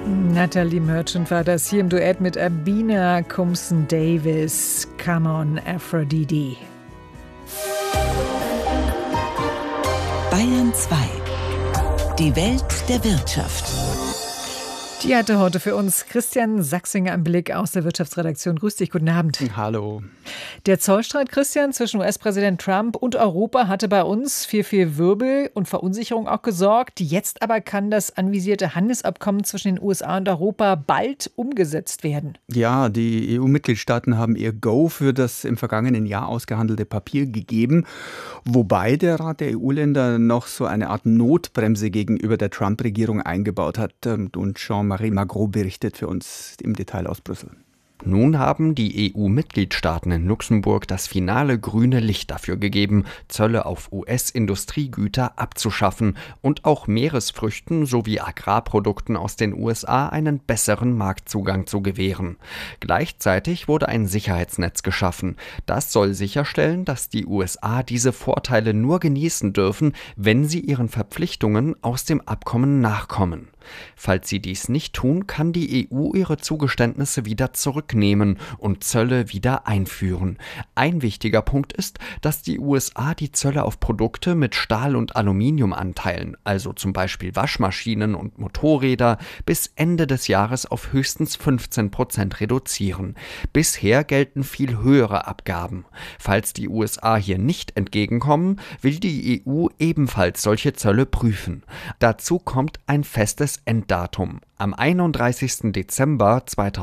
Natalie Merchant war das hier im Duett mit Abina Kumsen-Davis. Come on, Aphrodite. Bayern 2. Die Welt der Wirtschaft. Die hatte heute für uns Christian Sachsinger im Blick aus der Wirtschaftsredaktion. Grüß dich, guten Abend. Hallo. Der Zollstreit, Christian, zwischen US-Präsident Trump und Europa hatte bei uns für viel Wirbel und Verunsicherung auch gesorgt. Jetzt aber kann das anvisierte Handelsabkommen zwischen den USA und Europa bald umgesetzt werden. Ja, die EU-Mitgliedstaaten haben ihr Go für das im vergangenen Jahr ausgehandelte Papier gegeben, wobei der Rat der EU-Länder noch so eine Art Notbremse gegenüber der Trump-Regierung eingebaut hat. Und Jean-Marie Magro berichtet für uns im Detail aus Brüssel. Nun haben die EU-Mitgliedstaaten in Luxemburg das finale grüne Licht dafür gegeben, Zölle auf US-Industriegüter abzuschaffen und auch Meeresfrüchten sowie Agrarprodukten aus den USA einen besseren Marktzugang zu gewähren. Gleichzeitig wurde ein Sicherheitsnetz geschaffen. Das soll sicherstellen, dass die USA diese Vorteile nur genießen dürfen, wenn sie ihren Verpflichtungen aus dem Abkommen nachkommen. Falls sie dies nicht tun, kann die EU ihre Zugeständnisse wieder zurücknehmen und Zölle wieder einführen. Ein wichtiger Punkt ist, dass die USA die Zölle auf Produkte mit Stahl- und Aluminiumanteilen, also zum Beispiel Waschmaschinen und Motorräder, bis Ende des Jahres auf höchstens 15% reduzieren. Bisher gelten viel höhere Abgaben. Falls die USA hier nicht entgegenkommen, will die EU ebenfalls solche Zölle prüfen. Dazu kommt ein festes Enddatum. Am 31. Dezember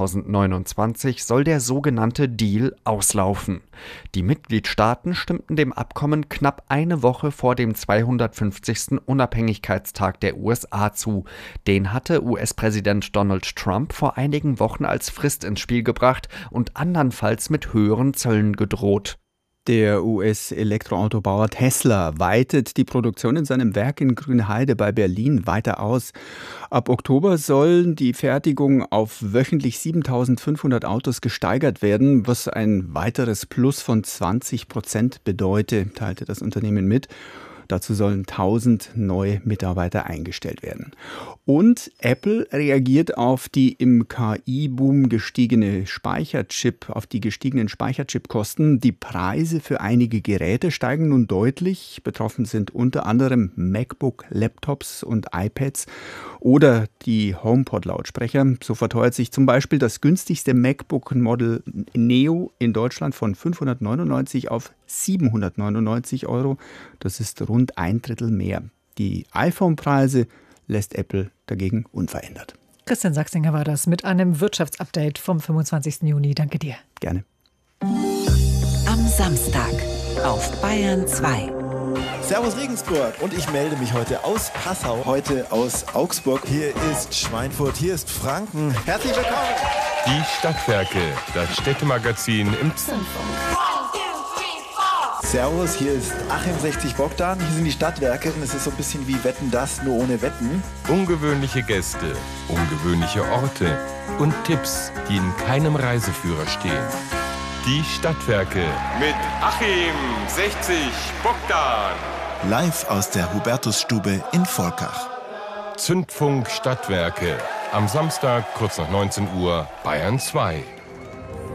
2029 soll der sogenannte Deal auslaufen. Die Mitgliedstaaten stimmten dem Abkommen knapp eine Woche vor dem 250. Unabhängigkeitstag der USA zu. Den hatte US-Präsident Donald Trump vor einigen Wochen als Frist ins Spiel gebracht und andernfalls mit höheren Zöllen gedroht. Der US-Elektroautobauer Tesla weitet die Produktion in seinem Werk in Grünheide bei Berlin weiter aus. Ab Oktober sollen die Fertigung auf wöchentlich 7.500 Autos gesteigert werden, was ein weiteres Plus von 20% bedeute, teilte das Unternehmen mit. Dazu sollen 1.000 neue Mitarbeiter eingestellt werden. Und Apple reagiert auf die im KI-Boom gestiegenen Speicherchipkosten. Die Preise für einige Geräte steigen nun deutlich. Betroffen sind unter anderem MacBook-Laptops und iPads oder die HomePod-Lautsprecher. So verteuert sich zum Beispiel das günstigste MacBook Model Neo in Deutschland von 599 auf 799 Euro. Das ist rund ein Drittel mehr. Die iPhone-Preise lässt Apple dagegen unverändert. Christian Sachsinger war das mit einem Wirtschaftsupdate vom 25. Juni. Danke dir. Gerne. Am Samstag auf Bayern 2. Servus Regensburg und ich melde mich heute aus Passau, heute aus Augsburg. Hier ist Schweinfurt, hier ist Franken. Herzlich willkommen. Die Stadtwerke, das Städtemagazin im Zündfunk. Servus, hier ist Achim 60 Bogdan. Hier sind die Stadtwerke und es ist so ein bisschen wie Wetten, das, nur ohne Wetten. Ungewöhnliche Gäste, ungewöhnliche Orte und Tipps, die in keinem Reiseführer stehen. Die Stadtwerke mit Achim 60 Bogdan. Live aus der Hubertusstube in Volkach. Zündfunk Stadtwerke. Am Samstag kurz nach 19 Uhr, Bayern 2.